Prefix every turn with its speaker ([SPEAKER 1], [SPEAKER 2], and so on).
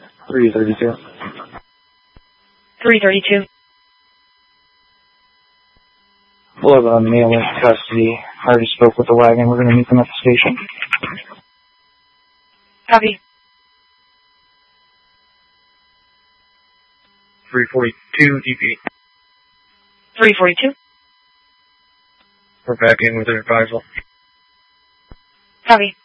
[SPEAKER 1] 332.
[SPEAKER 2] 332.
[SPEAKER 1] We'll have a male in custody. I already spoke with the wagon. We're going to meet them at the station.
[SPEAKER 2] Copy.
[SPEAKER 3] 342 DP.
[SPEAKER 2] 342.
[SPEAKER 3] We're back in with an advisal.
[SPEAKER 2] Copy.